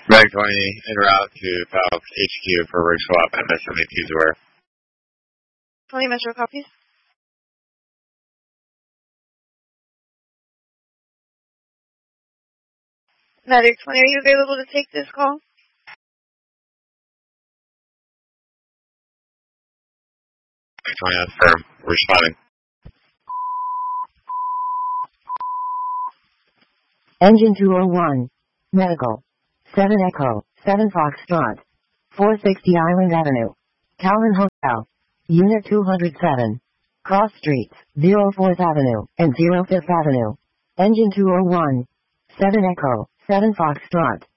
Mag 20 en route to South HQ for rig swap at MS-72's where. 20 Metro copies. Medic 20, are you available to take this call? Mag 20, that's firm. We're responding. Engine 201. Medical. 7 Echo, 7 Foxtrot. 460 Island Avenue. Calvin Hotel. Unit 207. Cross Streets, 04th Avenue and 05th Avenue. Engine 201. 7 Echo, 7 Foxtrot.